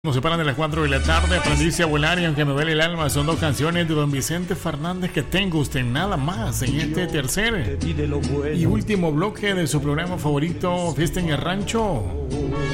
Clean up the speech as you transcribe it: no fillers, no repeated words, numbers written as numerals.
Nos separan de las 4 de la tarde. Aprendiste a volar y aunque me duele el alma. Son dos canciones de don Vicente Fernández que tengo usted nada más en este tercer y último bloque de su programa favorito, Fiesta en el Rancho.